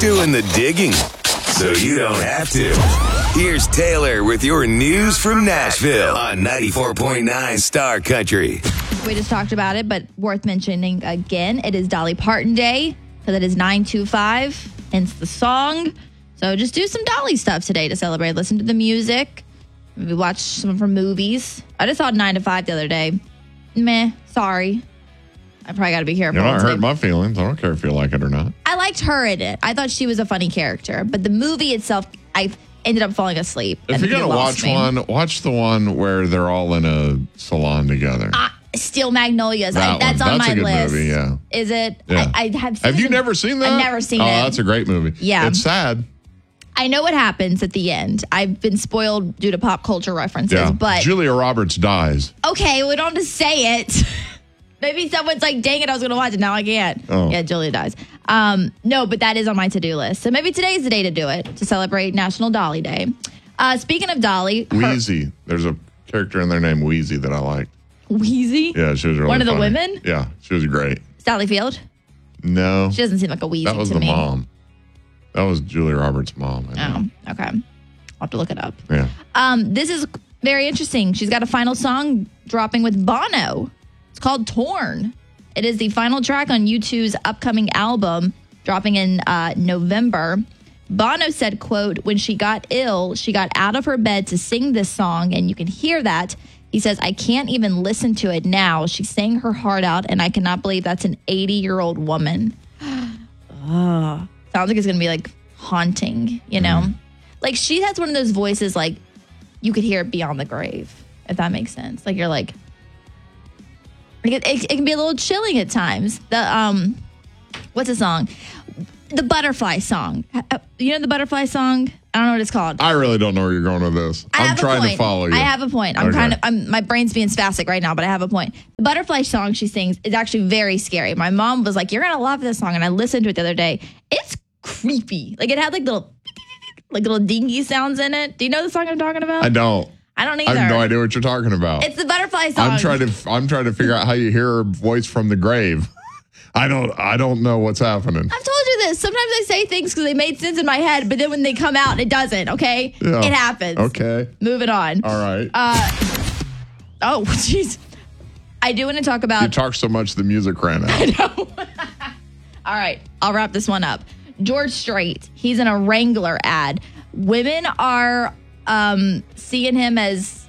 doing the digging, so you don't have to. Here's Taylor with your news from Nashville on 94.9 Star Country. We just talked about it, but worth mentioning again, it is Dolly Parton Day, so that is 9/25, hence the song. So just do some Dolly stuff today to celebrate. Listen to the music, maybe watch some of her movies. I just saw 9 to 5 the other day. Meh, sorry. I probably got to be careful. You're not hurt my feelings. I don't care if you like it or not. I liked her in it. I thought she was a funny character. But the movie itself, I ended up falling asleep. If you're going to watch one, watch the one where they're all in a salon together. Steel Magnolias. That's on a my good list. Movie, yeah. Is it? Yeah. I have seen Have you never seen that? I've never seen it. Oh, that's a great movie. Yeah. It's sad. I know what happens at the end. I've been spoiled due to pop culture references. Yeah. But Julia Roberts dies. okay, we don't have to say it. Maybe someone's like, dang it, I was going to watch it. Now I can't. Oh. Yeah, Julia dies. No, but that is on my to-do list. So maybe today is the day to do it, to celebrate National Dolly Day. Speaking of Dolly. Wheezy. There's a character in there named Wheezy that I like. Wheezy? Yeah, she was really One of the funny. women? Yeah, she was great. Sally Field? No. She doesn't seem like a Wheezy That was to the me. mom. That was Julia Roberts' mom. I think. Oh, okay. I'll have to look it up. Yeah. This is very interesting. She's got a final song dropping with Bono. It's called Torn. It is the final track on U2's upcoming album, dropping in November. Bono said, quote, when she got ill, she got out of her bed to sing this song, and you can hear that. He says, I can't even listen to it now. She sang her heart out, and I cannot believe that's an 80-year-old woman. Sounds like it's going to be, like, haunting, you know? Like, she has one of those voices, like, you could hear it beyond the grave, if that makes sense. Like, you're like it can be a little chilling at times. The, what's the song? The Butterfly song. You know the Butterfly song? I don't know what it's called. I really don't know where you're going with this. I'm trying to follow you. I have a point. My brain's being spastic right now, but I have a point. The Butterfly song she sings is actually very scary. My mom was like, you're going to love this song. And I listened to it the other day. It's creepy. Like, it had like little dingy sounds in it. Do you know the song I'm talking about? I don't. I don't either. I have no idea what you're talking about. It's the Butterfly song. I'm trying to figure out how you hear her voice from the grave. I don't know what's happening. I've told you this. Sometimes I say things because they made sense in my head, but then when they come out, it doesn't, okay? Yeah. It happens. Okay. Moving on. All right. Oh, jeez. I do want to talk about... You talk so much, the music ran out. I know. All right. I'll wrap this one up. George Strait. He's in a Wrangler ad. Women are seeing him as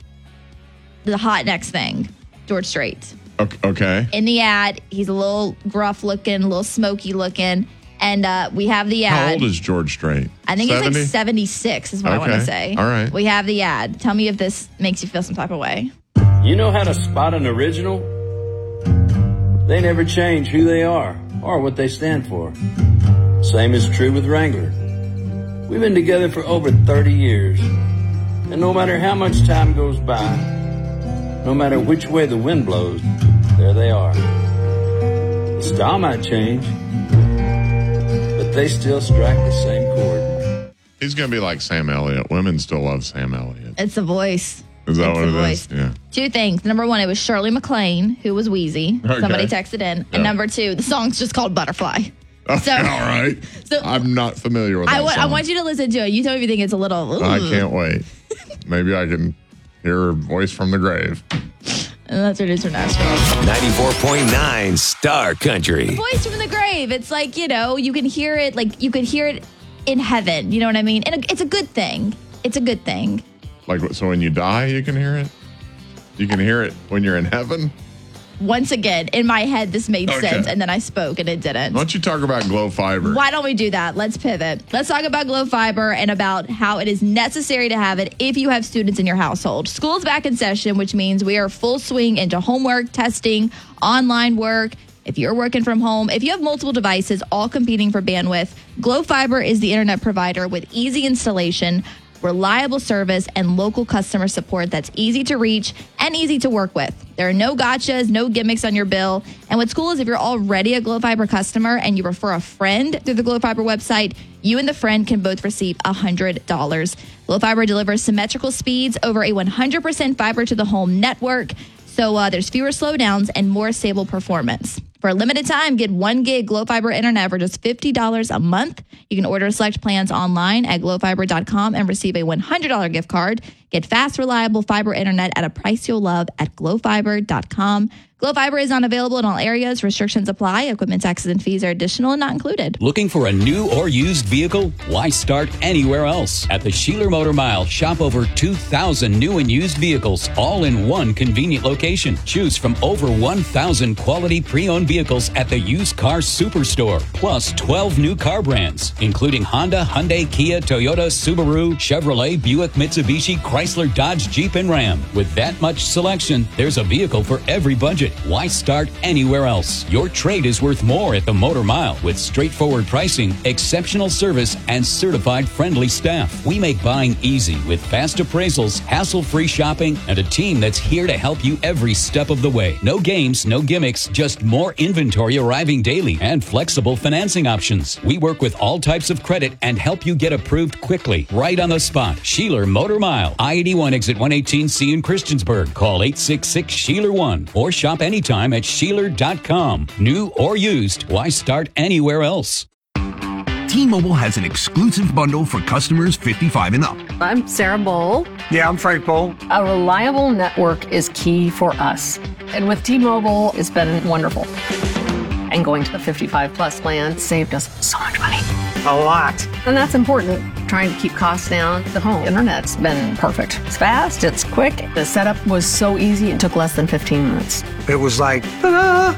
the hot next thing. George Strait. Okay. In the ad, he's a little gruff looking, a little smoky looking. And we have the ad. How old is George Strait? I think 70? he's like 76 is what I want to say. All right. We have the ad. Tell me if this makes you feel some type of way. You know how to spot an original? They never change who they are or what they stand for. Same is true with Wrangler. We've been together for over 30 years. And no matter how much time goes by, no matter which way the wind blows, there they are. The style might change, but they still strike the same chord. He's going to be like Sam Elliott. Women still love Sam Elliott. It's the voice. Is that It's what the it voice. is? Yeah. Two things. Number one, it was Shirley MacLaine, who was Wheezy. Okay. Somebody texted in. Yeah. And number two, the song's just called Butterfly. So, all right. So I'm not familiar with that I song. want you to listen to it. You tell me if you think it's a little... I can't wait. Maybe I can hear her voice from the grave. And that's what it is for Nashville. 94.9 Star Country. Voice from the grave. It's like, you know, you can hear it, like, you could hear it in heaven. You know what I mean? And it's a good thing. It's a good thing. Like, so when you die, you can hear it? You can hear it when you're in heaven? Once again, in my head, this made Okay. sense, and then I spoke, and it didn't. Why don't you talk about Glow Fiber? Why don't we do that? Let's pivot. Let's talk about Glow Fiber and about how it is necessary to have it if you have students in your household. School's back in session, which means we are full swing into homework, testing, online work. If you're working from home, if you have multiple devices all competing for bandwidth, Glow Fiber is the internet provider with easy installation, reliable service, and local customer support that's easy to reach and easy to work with. There are no gotchas, no gimmicks on your bill. And what's cool is if you're already a Glow Fiber customer and you refer a friend through the Glow Fiber website, you and the friend can both receive $100. Glow Fiber delivers symmetrical speeds over a 100% fiber to the home network. So there's fewer slowdowns and more stable performance. For a limited time, get 1 gig Glo Fiber internet for just $50 a month. You can order select plans online at glofiber.com and receive a $100 gift card. Get fast, reliable fiber internet at a price you'll love at glofiber.com. Glo Fiber is not available in all areas. Restrictions apply. Equipment taxes and fees are additional and not included. Looking for a new or used vehicle? Why start anywhere else? At the Sheeler Motor Mile, shop over 2,000 new and used vehicles, all in one convenient location. Choose from over 1,000 quality pre-owned vehicles at the Used Car Superstore, plus 12 new car brands, including Honda, Hyundai, Kia, Toyota, Subaru, Chevrolet, Buick, Mitsubishi, Chrysler, Dodge, Jeep, and Ram. With that much selection, there's a vehicle for every budget. Why start anywhere else? Your trade is worth more at the Motor Mile with straightforward pricing, exceptional service, and certified friendly staff. We make buying easy with fast appraisals, hassle-free shopping, and a team that's here to help you every step of the way. No games, no gimmicks, just more inventory arriving daily and flexible financing options. We work with all types of credit and help you get approved quickly, right on the spot. Sheeler Motor Mile, I-81 exit 118C in Christiansburg. Call 866-SHEELER1 or shop anytime at Sheeler.com. New or used, why start anywhere else? T-Mobile has an exclusive bundle for customers 55 and up. I'm Sarah Bowl. Yeah, I'm Frank Bowl. A reliable network is key for us. And with T-Mobile, it's been wonderful. And going to the 55 plus plan saved us so much money. A lot. And that's important. Trying to keep costs down. The home internet's been perfect. It's fast, it's quick. The setup was so easy, it took less than 15 minutes. It was like, ta-da!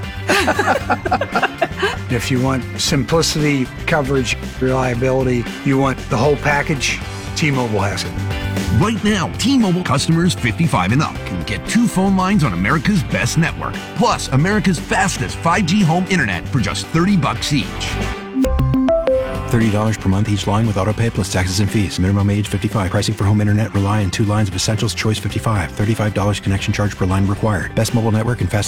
If you want simplicity, coverage, reliability, you want the whole package, T-Mobile has it. Right now, T-Mobile customers 55 and up can get 2 phone lines on America's best network, plus America's fastest 5G home internet for just $30 each. $30 per month each line with autopay plus taxes and fees. Minimum age 55. Pricing for home internet rely on 2 lines of Essentials Choice 55. $35 connection charge per line required. Best mobile network and fast